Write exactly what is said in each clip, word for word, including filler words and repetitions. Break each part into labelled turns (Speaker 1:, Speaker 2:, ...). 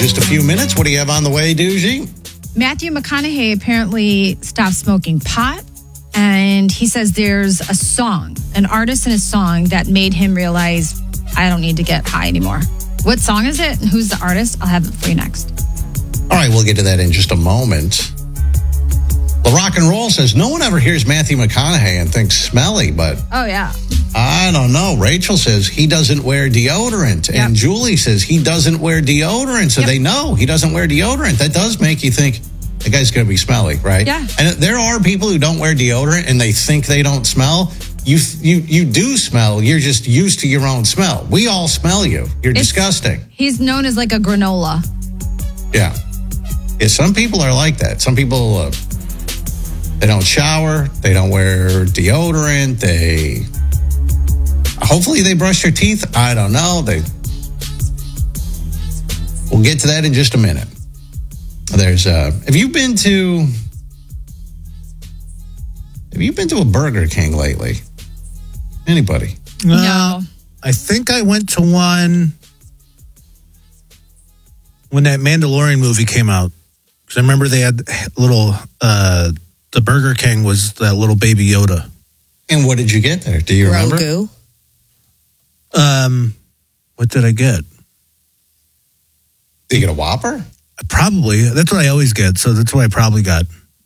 Speaker 1: just a few minutes. What do you have on the way, Doogie?
Speaker 2: Matthew McConaughey apparently stopped smoking pot, and he says there's a song, an artist in a song that made him realize, I don't need to get high anymore. What song is it, and who's the artist? I'll have it for you next.
Speaker 1: All right, we'll get to that in just a moment. Well, Rock and Roll says no one ever hears Matthew McConaughey and thinks smelly, but
Speaker 2: Oh, yeah.
Speaker 1: I don't know. Rachel says he doesn't wear deodorant,
Speaker 2: Yep.
Speaker 1: and Julie says he doesn't wear deodorant, so
Speaker 2: Yep.
Speaker 1: they know he doesn't wear deodorant. That does make you think the guy's going to be smelly, right?
Speaker 2: Yeah.
Speaker 1: And there are people who don't wear deodorant and they think they don't smell. You you you do smell. You're just used to your own smell. We all smell you. You're
Speaker 2: It's-
Speaker 1: disgusting.
Speaker 2: He's known as like a granola.
Speaker 1: Yeah. Yeah. Some people are like that. Some people. Uh, They don't shower. They don't wear deodorant. They hopefully they brush their teeth. I don't know. They. We'll get to that in just a minute. There's. Uh, have you been to? Have you been to a Burger King lately? Anybody?
Speaker 2: No.
Speaker 3: I think I went to one when that Mandalorian movie came out. Because I remember they had little. Uh, the Burger King was that little baby Yoda.
Speaker 1: And what did you get there? Do you remember?
Speaker 4: Grogu.
Speaker 3: Um, what did I get?
Speaker 1: Did you get a Whopper?
Speaker 3: Probably. That's what I always get. So that's what I probably got.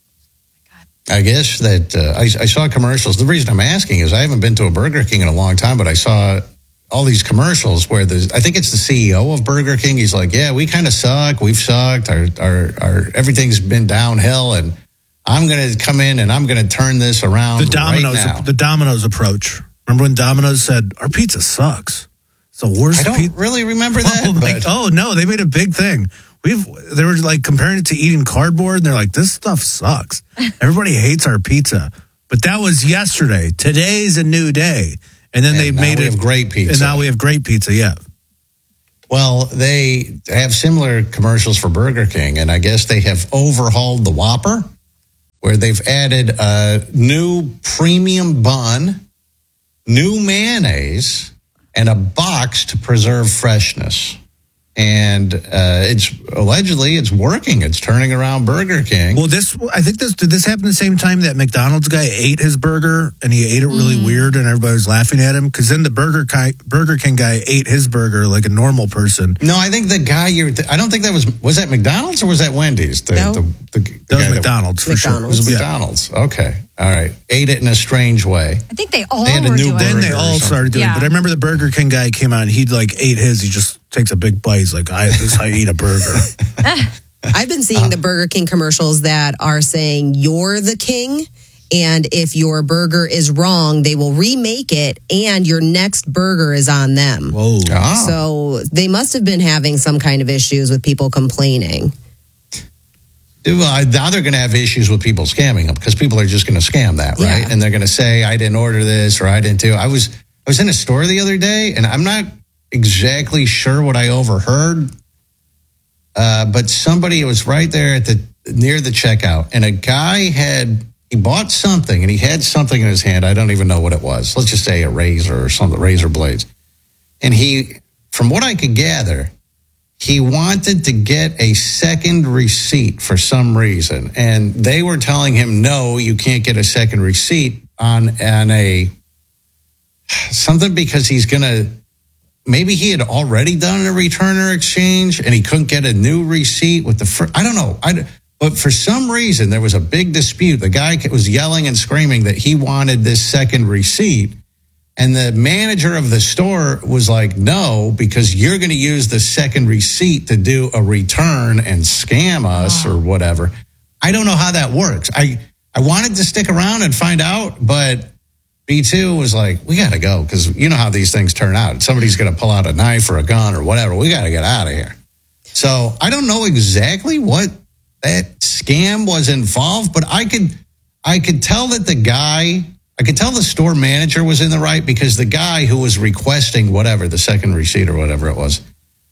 Speaker 1: I guess that uh, I, I saw commercials. The reason I'm asking is I haven't been to a Burger King in a long time, but I saw all these commercials where the I think it's the C E O of Burger King. He's like, "Yeah, we kind of suck. We've sucked. Our our our everything's been downhill, and I'm going to come in and I'm going to turn this around."
Speaker 3: The Domino's,
Speaker 1: right now.
Speaker 3: the Domino's approach. Remember when Domino's said our pizza sucks? It's the worst.
Speaker 1: I don't
Speaker 3: pizza.
Speaker 1: really remember that.
Speaker 3: Oh, like,
Speaker 1: but
Speaker 3: oh no, they made a big thing. We've they were like comparing it to eating cardboard, and they're like, this stuff sucks. Everybody hates our pizza. But that was yesterday. Today's a new day. And then
Speaker 1: And
Speaker 3: they
Speaker 1: now
Speaker 3: made
Speaker 1: we
Speaker 3: it
Speaker 1: have great pizza.
Speaker 3: And now we have great pizza, yeah.
Speaker 1: Well, they have similar commercials for Burger King, and I guess they have overhauled the Whopper, where they've added a new premium bun, new mayonnaise, and a box to preserve freshness. And uh, it's allegedly it's working. It's turning around Burger King.
Speaker 3: Well, this I think this did this happen the same time that McDonald's guy ate his burger and he ate it really mm. weird and everybody was laughing at him because then the Burger King, Burger King guy ate his burger like a normal person.
Speaker 1: No, I think the guy you're. I don't think that was was that McDonald's or was that Wendy's? The,
Speaker 4: no,
Speaker 1: the, the, the
Speaker 3: that was McDonald's
Speaker 1: that,
Speaker 3: for
Speaker 4: McDonald's.
Speaker 3: sure.
Speaker 1: It was McDonald's. Okay, all right. Ate it in a strange way.
Speaker 2: I think they all
Speaker 1: They had a
Speaker 2: were
Speaker 1: new
Speaker 2: doing
Speaker 3: Then
Speaker 2: it.
Speaker 3: they all started doing
Speaker 2: Yeah.
Speaker 3: it. But I remember the Burger King guy came out and he like ate his. He just takes a big bite. He's like, I, this is how you eat a burger.
Speaker 4: I've been seeing the Burger King commercials that are saying you're the king. And if your burger is wrong, they will remake it and your next burger is on them.
Speaker 3: Whoa.
Speaker 1: Oh.
Speaker 4: So they must have been having some kind of issues with people complaining.
Speaker 1: Well, now they're going to have issues with people scamming them because people are just going to scam that, right?
Speaker 4: Yeah.
Speaker 1: And they're going to say, I didn't order this or I didn't do. I was I was in a store the other day and I'm not exactly sure what I overheard, uh, but somebody was right there at the near the checkout and a guy had, he bought something and he had something in his hand. I don't even know what it was. Let's just say a razor or something, razor blades. And he, from what I could gather, he wanted to get a second receipt for some reason. And they were telling him, no, you can't get a second receipt on, on a, something because he's going to, maybe he had already done a return or exchange and he couldn't get a new receipt with the first, I don't know. I, but for some reason, there was a big dispute. The guy was yelling and screaming that he wanted this second receipt. And the manager of the store was like, no, because you're going to use the second receipt to do a return and scam us or whatever. I don't know how that works. I, I wanted to stick around and find out, but B two was like, we got to go because you know how these things turn out. Somebody's going to pull out a knife or a gun or whatever. We got to get out of here. So I don't know exactly what that scam was involved, but I could, I could tell that the guy... I could tell the store manager was in the right because the guy who was requesting whatever, the second receipt or whatever it was,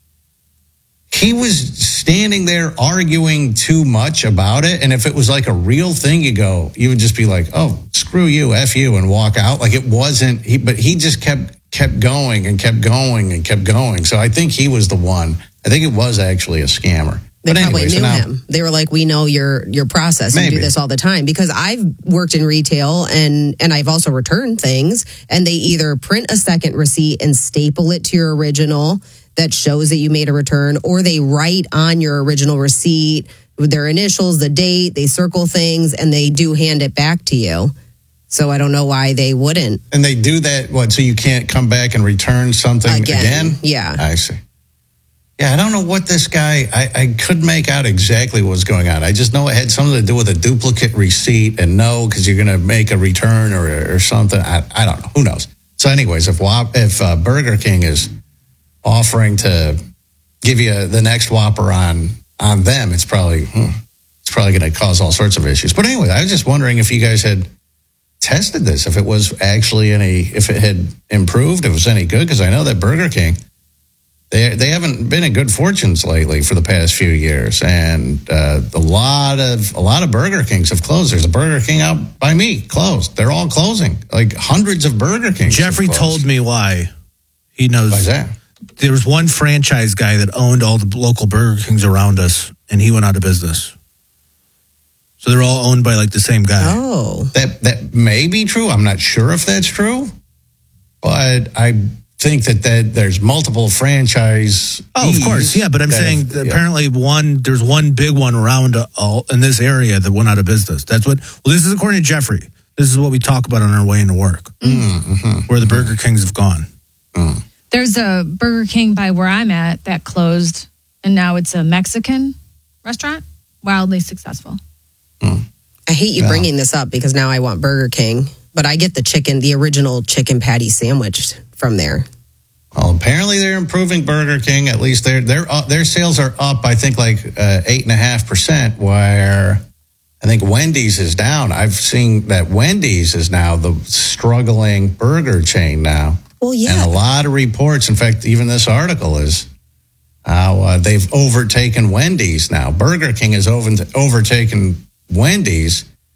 Speaker 1: he was standing there arguing too much about it. And if it was like a real thing, you go, you would just be like, oh, screw you, F you, and walk out. Like it wasn't, he, but he just kept kept going and kept going and kept going. So I think he was the one I think it was actually a scammer.
Speaker 4: They
Speaker 1: But
Speaker 4: probably
Speaker 1: anyway, so
Speaker 4: knew
Speaker 1: now-
Speaker 4: him. They were like, "We know your your process. You
Speaker 1: Maybe.
Speaker 4: do this all the time." Because I've worked in retail and and I've also returned things, and they either print a second receipt and staple it to your original that shows that you made a return, or they write on your original receipt with their initials, the date, they circle things, and they do hand it back to you. So I don't know why they wouldn't.
Speaker 1: And they do that, what, so you can't come back and return something
Speaker 4: Again,
Speaker 1: again?
Speaker 4: yeah.
Speaker 1: I see. Yeah, I don't know what this guy, I, I couldn't make out exactly what was going on. I just know it had something to do with a duplicate receipt and no, because you're going to make a return or, or something. I, I don't know. Who knows? So anyways, if Whop, if uh, Burger King is offering to give you the next Whopper on on them, it's probably hmm, it's probably going to cause all sorts of issues. But anyway, I was just wondering if you guys had tested this, if it was actually any, if it had improved, if it was any good, because I know that Burger King, they they haven't been in good fortunes lately for the past few years, and uh, a lot of a lot of Burger Kings have closed. There's a Burger King out by me closed. They're all closing. Like hundreds of Burger Kings.
Speaker 3: Jeffrey
Speaker 1: have closed.
Speaker 3: told me why. He knows.
Speaker 1: Why's that?
Speaker 3: There was one franchise guy that owned all the local Burger Kings around us, and he went out of business. So they're all owned by like the same guy.
Speaker 4: Oh,
Speaker 1: That that may be true. I'm not sure if that's true, but I think that, that there's multiple franchise.
Speaker 3: Oh, of course, yeah. But I'm saying that apparently one there's one big one around uh, all, in this area that went out of business. That's what. Well, this is according to Jeffrey. This is what we talk about on our way into work,
Speaker 1: mm-hmm.
Speaker 3: where the Burger Kings have gone.
Speaker 1: Mm.
Speaker 2: There's a Burger King by where I'm at that closed, and now it's a Mexican restaurant. Wildly successful.
Speaker 4: I hate you
Speaker 1: Yeah.
Speaker 4: bringing this up because now I want Burger King, but I get the chicken, the original chicken patty sandwich from there.
Speaker 1: Well, apparently they're improving Burger King. At least their their uh, their sales are up. I think like uh, eight and a half percent. Where I think Wendy's is down. I've seen that Wendy's is now the struggling burger chain now.
Speaker 4: Well,
Speaker 1: And
Speaker 4: yeah.
Speaker 1: a lot of reports. In fact, even this article is how uh, they've overtaken Wendy's now. Burger King has over, overtaken Wendy's